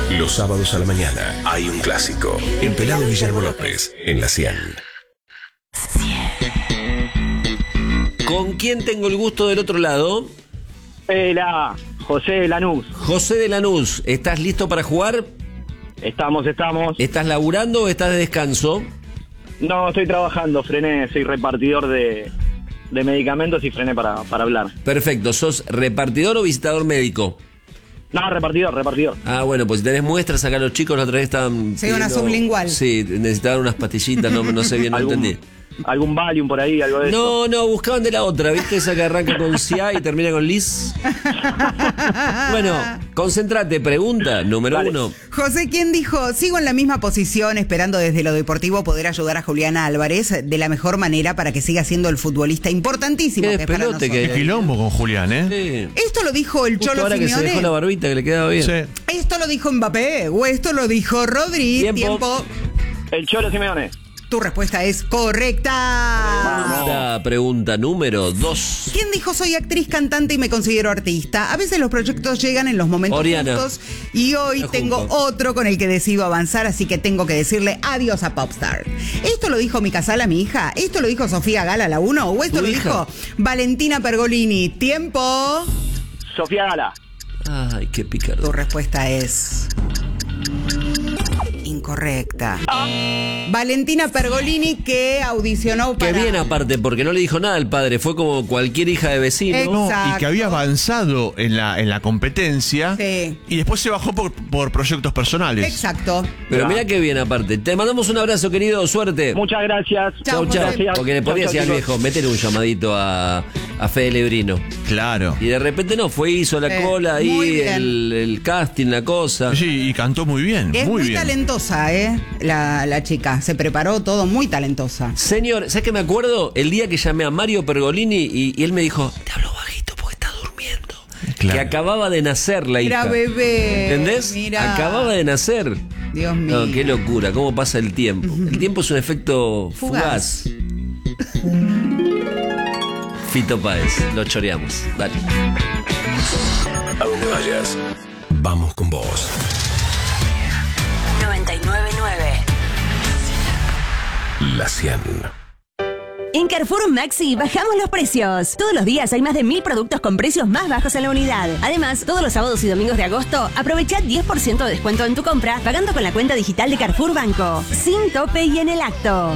Los sábados a la mañana hay un clásico. El pelado Guillermo López en la 100. ¿Con quién tengo el gusto del otro lado? José de Lanús. José de Lanús, ¿estás listo para jugar? Estamos. ¿Estás laburando o estás de descanso? No, estoy trabajando, frené, soy repartidor de medicamentos y frené para hablar. Perfecto, ¿sos repartidor o visitador médico? No, repartidor. Ah, bueno, pues si tenés muestras acá, los chicos la otra vez estaban... Sí, una sublingual. Sí, necesitaban unas pastillitas, no sé bien, no entendí. ¿Algún Valium por ahí, algo de eso? No, buscaban de la otra, ¿viste? Esa que arranca con CIA y termina con Liz. Bueno, concéntrate, pregunta número 1. José, ¿quién dijo? Sigo en la misma posición, esperando desde lo deportivo poder ayudar a Juliana Álvarez de la mejor manera para que siga siendo el futbolista importantísimo que es para nosotros. Qué quilombo con Julián, Sí. Esto lo dijo el Justo Cholo ahora Simeone. que se dejó la barbita que le quedaba bien. Sí. Esto lo dijo Mbappé o esto lo dijo Rodri. Tiempo. El Cholo Simeone. Tu respuesta es correcta. Pregunta número 2. ¿Quién dijo soy actriz, cantante y me considero artista? A veces los proyectos llegan en los momentos Oriana. justos y hoy tengo otro con el que decido avanzar, así que tengo que decirle adiós a Popstar. ¿Esto lo dijo Mica Sala, mi hija? ¿Esto lo dijo Sofía Gala, la 1? ¿O esto lo dijo Valentina Pergolini? Tiempo. Sofía Gala. Ay, qué picaro. Tu respuesta es... incorrecta. Valentina Pergolini, que audicionó para... Qué bien aparte, porque no le dijo nada al padre, fue como cualquier hija de vecino. No, Exacto. y que había avanzado en la competencia. Sí. Y después se bajó por proyectos personales. Exacto. Pero mira qué bien aparte. Te mandamos un abrazo, querido, suerte. Muchas gracias. Chau, Chau. José. Porque le podía decir al viejo, métele un llamadito a Fede Lebrino. Claro. Y de repente no, hizo la cola muy ahí, bien. el casting, la cosa. Sí, y cantó muy bien. Es muy bien. talentosa, la chica. Se preparó todo, muy talentosa. Señor, ¿sabes qué me acuerdo? El día que llamé a Mario Pergolini y él me dijo, te hablo bajito porque está durmiendo. Claro. Que acababa de nacer la hija. Era bebé. ¿Entendés? Mirá. Acababa de nacer. Dios mío. No, qué locura, cómo pasa el tiempo. El tiempo es un efecto fugaz. Fito Páez, lo choreamos. Dale. A donde vayas, vamos con vos. 99.9 La 100. En Carrefour Maxi bajamos los precios. Todos los días hay más de 1000 productos con precios más bajos en la unidad. Además, todos los sábados y domingos de agosto, aprovecha 10% de descuento en tu compra pagando con la cuenta digital de Carrefour Banco. Sin tope y en el acto.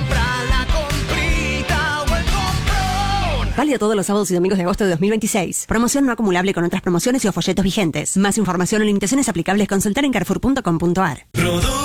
Válido todos los sábados y domingos de agosto de 2026. Promoción no acumulable con otras promociones y o folletos vigentes. Más información o limitaciones aplicables consultar en carrefour.com.ar.